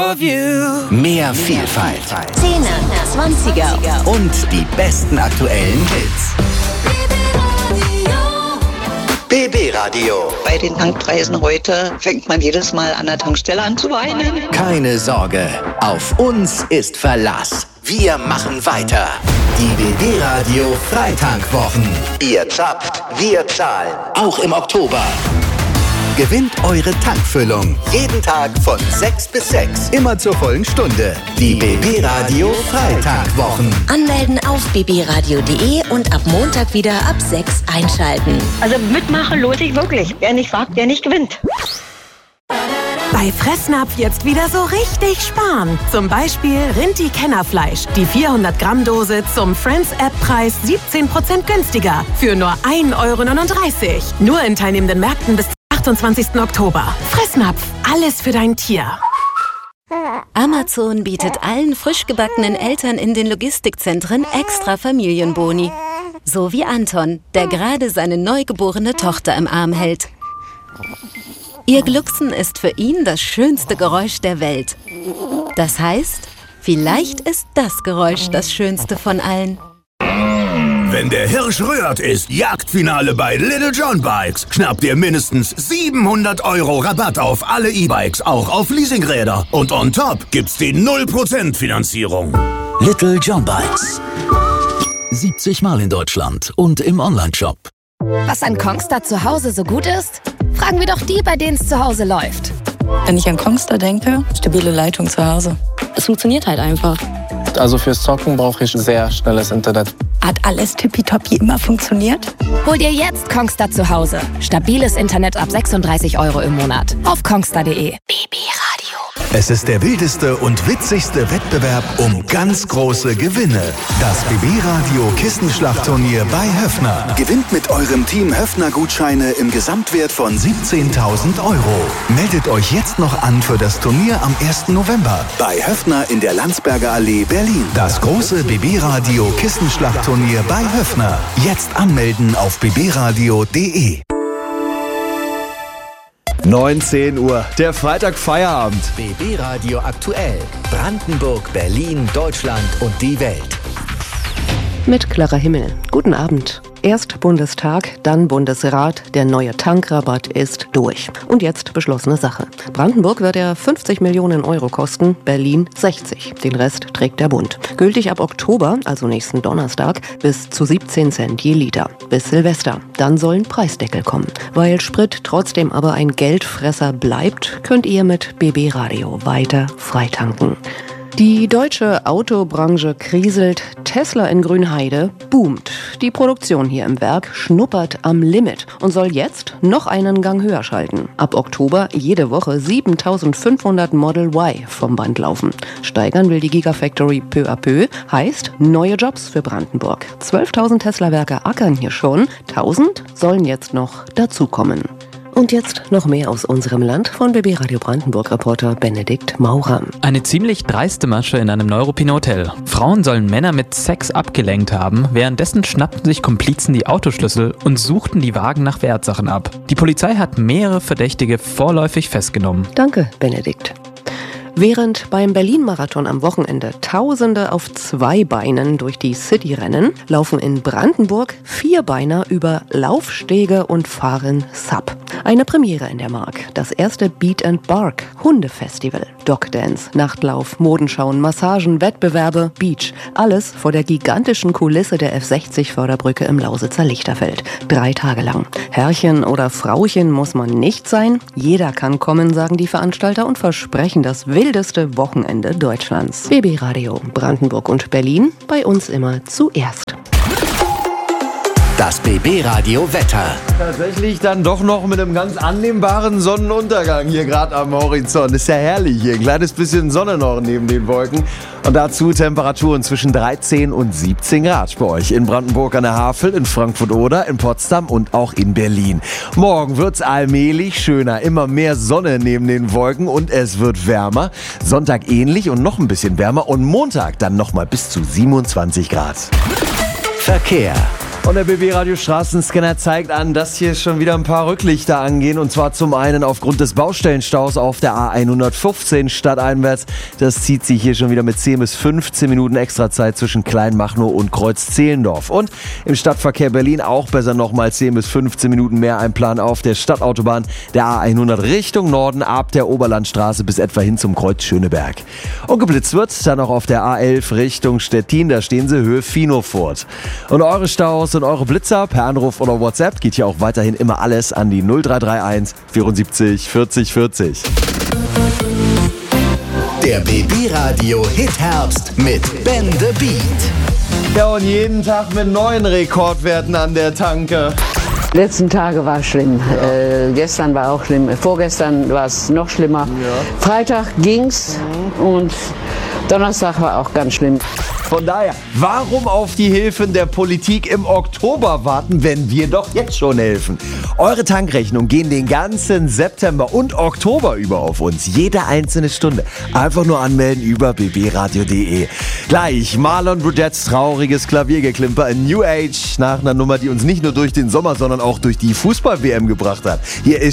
of you. Mehr Vielfalt. 10er, 20er und die besten aktuellen Hits. BB Radio. Bei den Tankpreisen heute fängt man jedes Mal an der Tankstelle an zu weinen. Keine Sorge, auf uns ist Verlass. Wir machen weiter. Die BB Radio Freitankwwochen. Ihr zapft, wir zahlen. Auch im Oktober. Gewinnt eure Tankfüllung. Jeden Tag von 6 bis 6. Immer zur vollen Stunde. Die BB Radio Freitankwwochen. Anmelden auf bbradio.de und ab Montag wieder ab 6 einschalten. Also mitmachen lohnt sich wirklich. Wer nicht fragt, der nicht gewinnt. Bei Fressnapf jetzt wieder so richtig sparen. Zum Beispiel Rinti-Kennerfleisch. Die 400-Gramm-Dose zum Friends-App-Preis 17% günstiger. Für nur 1,39 €. Nur in teilnehmenden Märkten bis 28. Oktober. Fressnapf, alles für dein Tier. Amazon bietet allen frisch gebackenen Eltern in den Logistikzentren extra Familienboni. So wie Anton, der gerade seine neugeborene Tochter im Arm hält. Ihr Glucksen ist für ihn das schönste Geräusch der Welt. Das heißt, vielleicht ist das Geräusch das schönste von allen. Wenn der Hirsch rührt, ist Jagdfinale bei Little John Bikes. Schnappt ihr mindestens 700 € Rabatt auf alle E-Bikes, auch auf Leasingräder. Und on top gibt's die 0% Finanzierung. Little John Bikes. 70 Mal in Deutschland und im Onlineshop. Was an Kongstar zu Hause so gut ist? Fragen wir doch die, bei denen es zu Hause läuft. Wenn ich an Kongstar denke, stabile Leitung zu Hause. Es funktioniert halt einfach. Also fürs Zocken brauche ich sehr schnelles Internet. Hat alles tippitoppi immer funktioniert? Hol dir jetzt Kongstar zu Hause. Stabiles Internet ab 36 € im Monat. Auf kongstar.de. BB Radio. Es ist der wildeste und witzigste Wettbewerb um ganz große Gewinne. Das BB Radio Kissenschlachtturnier bei Höffner. Gewinnt mit eurem Team Höffner Gutscheine im Gesamtwert von 17.000 €. Meldet euch jetzt noch an für das Turnier am 1. November bei Höffner in der Landsberger Allee, Berlin. Das große BB Radio Kissenschlachtturnier bei Höffner. Jetzt anmelden auf bbradio.de. 19 Uhr, der Freitag Feierabend. BB Radio aktuell. Brandenburg, Berlin, Deutschland und die Welt. Mit Clara Himmel. Guten Abend. Erst Bundestag, dann Bundesrat. Der neue Tankrabatt ist durch. Und jetzt beschlossene Sache. Brandenburg wird er 50 Millionen € kosten, Berlin 60. Den Rest trägt der Bund. Gültig ab Oktober, also nächsten Donnerstag, bis zu 17 Cent je Liter. Bis Silvester. Dann sollen Preisdeckel kommen. Weil Sprit trotzdem aber ein Geldfresser bleibt, könnt ihr mit BB Radio weiter freitanken. Die deutsche Autobranche kriselt, Tesla in Grünheide boomt. Die Produktion hier im Werk schnuppert am Limit und soll jetzt noch einen Gang höher schalten. Ab Oktober jede Woche 7.500 Model Y vom Band laufen. Steigern will die Gigafactory peu à peu, heißt neue Jobs für Brandenburg. 12.000 Tesla-Werke ackern hier schon, 1.000 sollen jetzt noch dazukommen. Und jetzt noch mehr aus unserem Land von BB Radio Brandenburg-Reporter Benedikt Maurer. Eine ziemlich dreiste Masche in einem Neuruppin-Hotel. Frauen sollen Männer mit Sex abgelenkt haben, währenddessen schnappten sich Komplizen die Autoschlüssel und suchten die Wagen nach Wertsachen ab. Die Polizei hat mehrere Verdächtige vorläufig festgenommen. Danke, Benedikt. Während beim Berlin-Marathon am Wochenende Tausende auf 2 Beinen durch die City rennen, laufen in Brandenburg 4-Beiner über Laufstege und fahren Sub. Eine Premiere in der Mark. Das erste Beat and Bark Hundefestival. Dogdance, Nachtlauf, Modenschauen, Massagen, Wettbewerbe, Beach. Alles vor der gigantischen Kulisse der F60-Förderbrücke im Lausitzer Lichterfeld. 3 Tage lang. Herrchen oder Frauchen muss man nicht sein. Jeder kann kommen, sagen die Veranstalter und versprechen das wildeste Wochenende Deutschlands. BB Radio, Brandenburg und Berlin, bei uns immer zuerst. Das BB Radio Wetter. Tatsächlich dann doch noch mit einem ganz annehmbaren Sonnenuntergang hier gerade am Horizont. Ist ja herrlich hier. Ein kleines bisschen Sonne noch neben den Wolken. Und dazu Temperaturen zwischen 13 und 17 Grad bei euch. In Brandenburg an der Havel, in Frankfurt-Oder, in Potsdam und auch in Berlin. Morgen wird's allmählich schöner. Immer mehr Sonne neben den Wolken und es wird wärmer. Sonntag ähnlich und noch ein bisschen wärmer. Und Montag dann nochmal bis zu 27 Grad. Verkehr. Und der BB Radio Straßenscanner zeigt an, dass hier schon wieder ein paar Rücklichter angehen. Und zwar zum einen aufgrund des Baustellenstaus auf der A115 stadteinwärts. Das zieht sich hier schon wieder mit 10 bis 15 Minuten Extrazeit zwischen Kleinmachnow und Kreuz-Zehlendorf. Und im Stadtverkehr Berlin auch besser nochmal 10 bis 15 Minuten mehr einplanen auf der Stadtautobahn der A100 Richtung Norden ab der Oberlandstraße bis etwa hin zum Kreuz Schöneberg. Und geblitzt wird dann auch auf der A11 Richtung Stettin. Da stehen sie Höhe Finofurt. Und eure Staus und eure Blitzer per Anruf oder WhatsApp geht hier auch weiterhin immer alles an die 0331 74 40 40. Der BB Radio Hit Herbst mit Ben the Beat. Ja, und jeden Tag mit neuen Rekordwerten an der Tanke. Die letzten Tage war schlimm. Gestern war auch schlimm. Vorgestern war es noch schlimmer. Ja. Freitag ging's und Donnerstag war auch ganz schlimm. Von daher, warum auf die Hilfen der Politik im Oktober warten, wenn wir doch jetzt schon helfen? Eure Tankrechnung gehen den ganzen September und Oktober über auf uns. Jede einzelne Stunde. Einfach nur anmelden über bbradio.de. Gleich Marlon Broudettes trauriges Klaviergeklimper in New Age nach einer Nummer, die uns nicht nur durch den Sommer, sondern auch durch die Fußball-WM gebracht hat. Hier ist